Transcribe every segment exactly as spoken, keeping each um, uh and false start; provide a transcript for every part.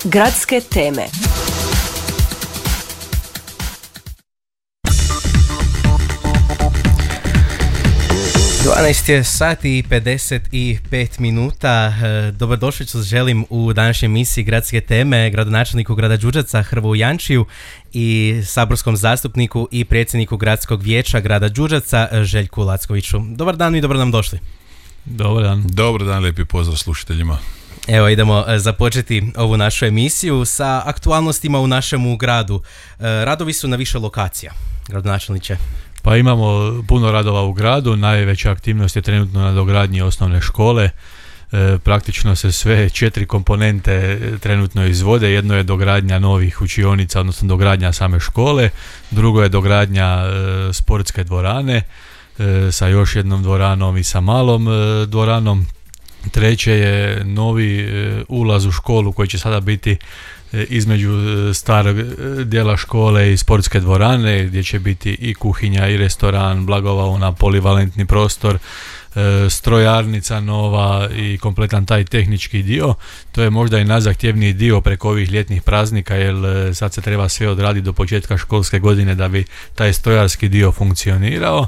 Gradske teme. dvanaest je sati i pedeset pet minuta. Dobrodošlicu želim u današnjoj emisiji Gradske teme gradonačelniku grada Đurđevca Hrvoju Jančiju i saborskom zastupniku i predsjedniku gradskog vijeća grada Đurđevca Željku Lackoviću. Dobar dan i dobro nam došli. Dobar dan. Dobar dan, lijepi pozdrav slušateljima. Evo, idemo započeti ovu našu emisiju sa aktualnostima u našemu gradu. Radovi su na više lokacija, gradonačelniče. Pa imamo puno radova u gradu, najveća aktivnost je trenutno na dogradnji osnovne škole. E, praktično se sve četiri komponente trenutno izvode. Jedno je dogradnja novih učionica, odnosno dogradnja same škole. Drugo je dogradnja e, sportske dvorane e, sa još jednom dvoranom i sa malom e, dvoranom. Treće je novi e, ulaz u školu koji će sada biti između starog dijela škole i sportske dvorane, gdje će biti i kuhinja i restoran, blagovaona, polivalentni prostor, strojarnica nova i kompletan taj tehnički dio. To je možda i najzahtjevniji dio preko ovih ljetnih praznika, jer sad se treba sve odraditi do početka školske godine da bi taj strojarski dio funkcionirao.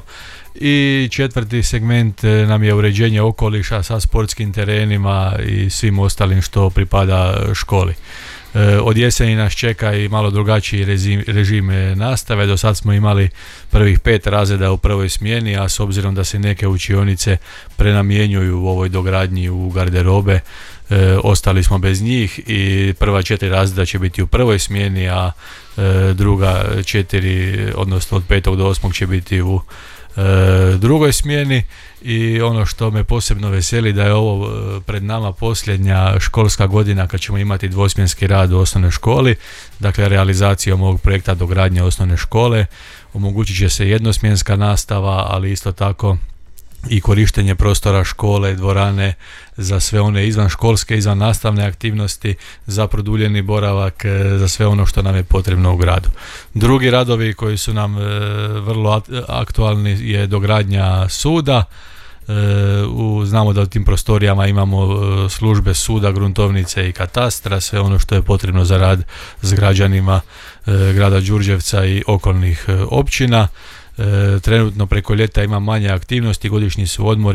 I četvrti segment nam je uređenje okoliša sa sportskim terenima i svim ostalim što pripada školi. Od jeseni nas čeka i malo drugačiji režim, režim nastave. Do sad smo imali prvih pet razreda u prvoj smjeni, a s obzirom da se neke učionice prenamjenjuju u ovoj dogradnji u garderobe, e, ostali smo bez njih i prva četiri razreda će biti u prvoj smjeni, a e, druga četiri, odnosno od petog do osmog će biti u E, drugoj smjeni. I ono što me posebno veseli da je ovo e, pred nama posljednja školska godina kad ćemo imati dvosmjenski rad u osnovnoj školi. Dakle, realizacijom ovog projekta dogradnje osnovne škole omogućit će se jednosmjenska nastava, ali isto tako i korištenje prostora škole, dvorane za sve one izvanškolske, izvan nastavne aktivnosti, za produljeni boravak, za sve ono što nam je potrebno u gradu. Drugi radovi koji su nam e, vrlo aktualni je dogradnja suda. E, u, znamo da u tim prostorijama imamo e, službe suda, gruntovnice i katastra, sve ono što je potrebno za rad s građanima e, grada Đurđevca i okolnih e, općina. E, trenutno preko ljeta ima manje aktivnosti, godišnji su odmori